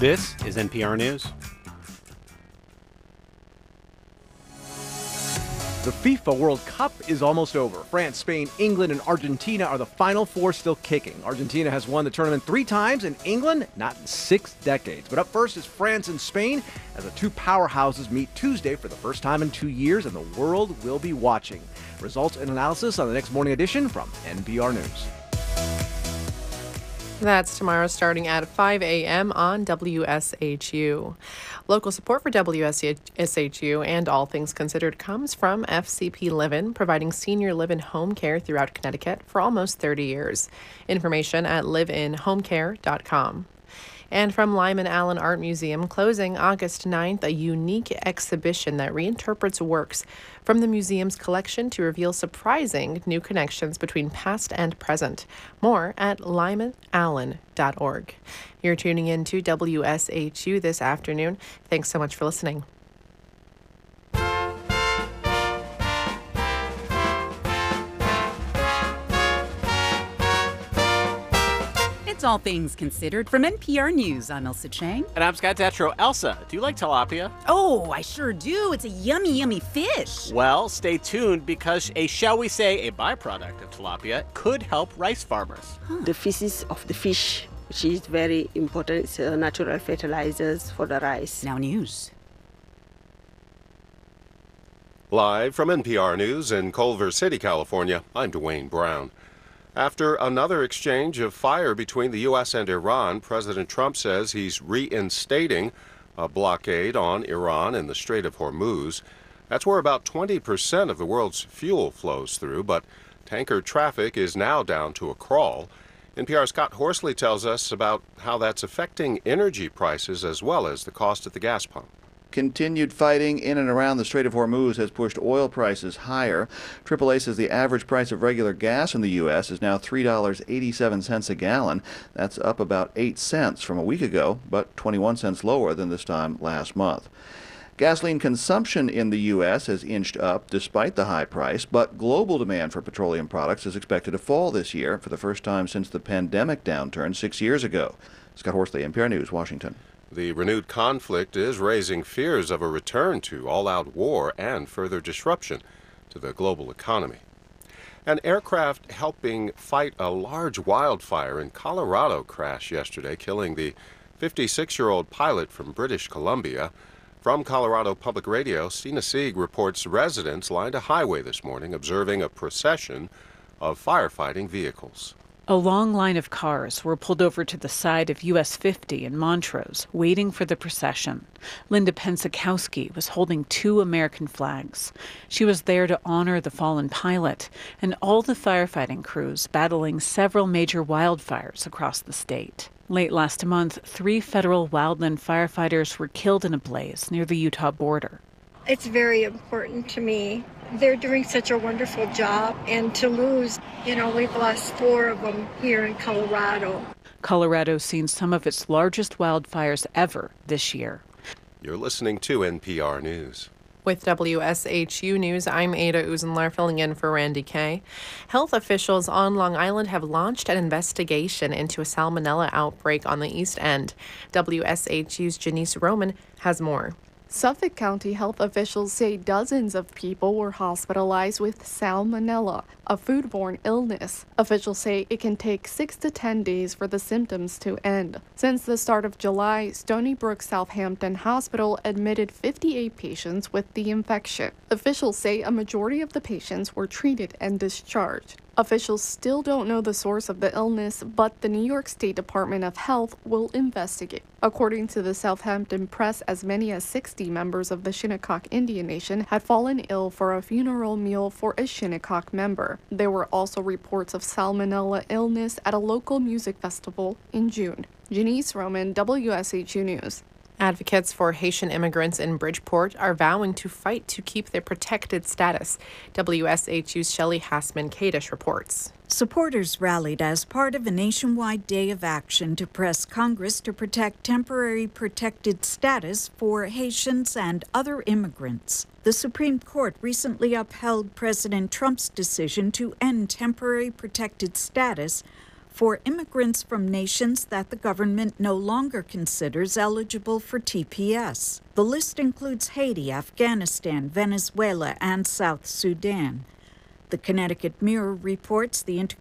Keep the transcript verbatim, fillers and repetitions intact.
This is N P R News. The FIFA World Cup is almost over. France, Spain, England, and Argentina are the final four still kicking. Argentina has won the tournament three times, and England not in six decades. But up first is France and Spain, as the two powerhouses meet Tuesday for the first time in two years, and the world will be watching. Results and analysis on the next morning edition from N P R News. That's tomorrow starting at five a.m. on W S H U. Local support for W S H U and All Things Considered comes from F C P Live-In, providing senior live-in home care throughout Connecticut for almost thirty years. Information at live in home care dot com. And from Lyman Allen Art Museum, closing August ninth, a unique exhibition that reinterprets works from the museum's collection to reveal surprising new connections between past and present. More at lyman allen dot org. You're tuning in to W S H U this afternoon. Thanks so much for listening. It's All Things Considered from N P R News. I'm Elsa Chang. And I'm Scott Detrow. Elsa, do you like tilapia? Oh, I sure do. It's a yummy, yummy fish. Well, stay tuned because a, shall we say, a byproduct of tilapia could help rice farmers. Huh. The feces of the fish, which is very important, it's uh, natural fertilizers for the rice. Now news. Live from N P R News in Culver City, California, I'm Dwayne Brown. After another exchange of fire between the U S and Iran, President Trump says he's reinstating a blockade on Iran in the Strait of Hormuz. That's where about twenty percent of the world's fuel flows through, but tanker traffic is now down to a crawl. N P R's Scott Horsley tells us about how that's affecting energy prices as well as the cost at the gas pump. Continued fighting in and around the Strait of Hormuz has pushed oil prices higher. triple A says the average price of regular gas in the U S is now three dollars and eighty-seven cents a gallon. That's up about eight cents from a week ago, but twenty-one cents lower than this time last month. Gasoline consumption in the U S has inched up despite the high price, but global demand for petroleum products is expected to fall this year for the first time since the pandemic downturn six years ago. Scott Horsley, N P R News, Washington. The renewed conflict is raising fears of a return to all-out war and further disruption to the global economy. An aircraft helping fight a large wildfire in Colorado crashed yesterday, killing the fifty-six-year-old pilot from British Columbia. From Colorado Public Radio, Stina Sieg reports residents lined a highway this morning observing a procession of firefighting vehicles. A long line of cars were pulled over to the side of U S fifty in Montrose, waiting for the procession. Linda Pensakowski was holding two American flags. She was there to honor the fallen pilot and all the firefighting crews battling several major wildfires across the state. Late last month, three federal wildland firefighters were killed in a blaze near the Utah border. It's very important to me. They're doing such a wonderful job, and to lose, you know, we've lost four of them here in Colorado. Colorado's seen some of its largest wildfires ever this year. You're listening to N P R News. With W S H U News, I'm Ada Uzenlar filling in for Randy Kay. Health officials on Long Island have launched an investigation into a salmonella outbreak on the East End. W S H U's Janice Roman has more. Suffolk County health officials say dozens of people were hospitalized with salmonella, a foodborne illness. Officials say it can take six to ten days for the symptoms to end. Since the start of July, Stony Brook Southampton Hospital admitted fifty-eight patients with the infection. Officials say a majority of the patients were treated and discharged. Officials still don't know the source of the illness, but the New York State Department of Health will investigate. According to the Southampton Press, as many as sixty members of the Shinnecock Indian Nation had fallen ill for a funeral meal for a Shinnecock member. There were also reports of salmonella illness at a local music festival in June. Janice Roman, W S H U News. Advocates for Haitian immigrants in Bridgeport are vowing to fight to keep their protected status. W S H U's Shelley Hassman-Kadish reports. Supporters rallied as part of a nationwide day of action to press Congress to protect temporary protected status for Haitians and other immigrants. The Supreme Court recently upheld President Trump's decision to end temporary protected status for immigrants from nations that the government no longer considers eligible for T P S. The list includes Haiti, Afghanistan, Venezuela, and South Sudan. The Connecticut Mirror reports the